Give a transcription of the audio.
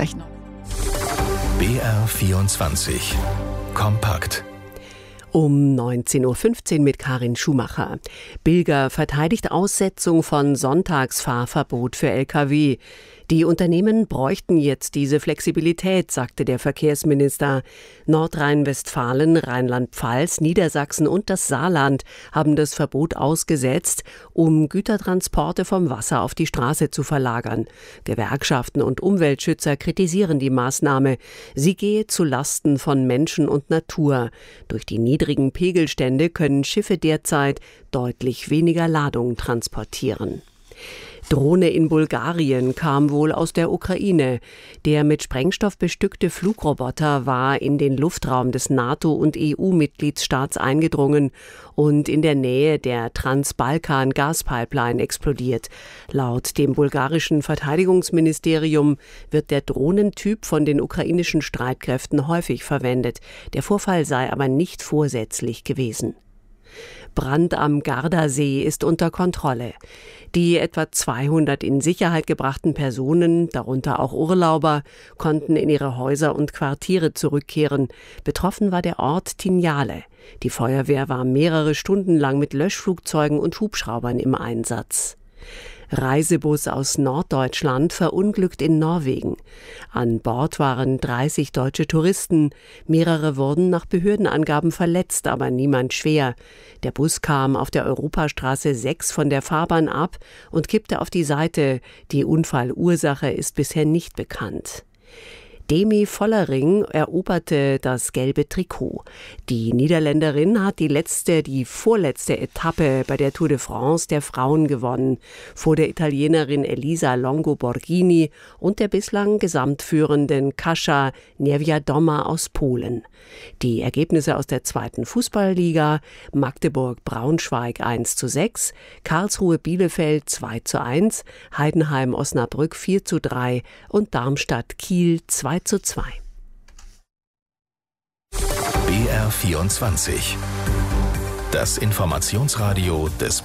sprechen. BR24 Kompakt. Um 19.15 Uhr mit Karin Schumacher. Bilger verteidigt Aussetzung von Sonntagsfahrverbot für Lkw. Die Unternehmen bräuchten jetzt diese Flexibilität, sagte der Verkehrsminister. Nordrhein-Westfalen, Rheinland-Pfalz, Niedersachsen und das Saarland haben das Verbot ausgesetzt, um Gütertransporte vom Wasser auf die Straße zu verlagern. Gewerkschaften und Umweltschützer kritisieren die Maßnahme. Sie gehe zu Lasten von Menschen und Natur. Durch die niedrigen Pegelstände können Schiffe derzeit deutlich weniger Ladung transportieren. Drohne in Bulgarien kam wohl aus der Ukraine. Der mit Sprengstoff bestückte Flugroboter war in den Luftraum des NATO- und EU-Mitgliedsstaats eingedrungen und in der Nähe der Trans-Balkan-Gaspipeline explodiert. Laut dem bulgarischen Verteidigungsministerium wird der Drohnentyp von den ukrainischen Streitkräften häufig verwendet. Der Vorfall sei aber nicht vorsätzlich gewesen. Brand am Gardasee ist unter Kontrolle. Die etwa 200 in Sicherheit gebrachten Personen, darunter auch Urlauber, konnten in ihre Häuser und Quartiere zurückkehren. Betroffen war der Ort Tinjale. Die Feuerwehr war mehrere Stunden lang mit Löschflugzeugen und Hubschraubern im Einsatz. Reisebus aus Norddeutschland verunglückt in Norwegen. An Bord waren 30 deutsche Touristen. Mehrere wurden nach Behördenangaben verletzt, aber niemand schwer. Der Bus kam auf der Europastraße 6 von der Fahrbahn ab und kippte auf die Seite. Die Unfallursache ist bisher nicht bekannt. Demi Vollering eroberte das gelbe Trikot. Die Niederländerin hat die vorletzte Etappe bei der Tour de France der Frauen gewonnen, vor der Italienerin Elisa Longo Borghini und der bislang gesamtführenden Kasia Niewiadoma aus Polen. Die Ergebnisse aus der zweiten Fußballliga: Magdeburg-Braunschweig 1:6, Karlsruhe-Bielefeld 2:1, Heidenheim-Osnabrück 4:3 und Darmstadt-Kiel 2:2. BR24. Das Informationsradio des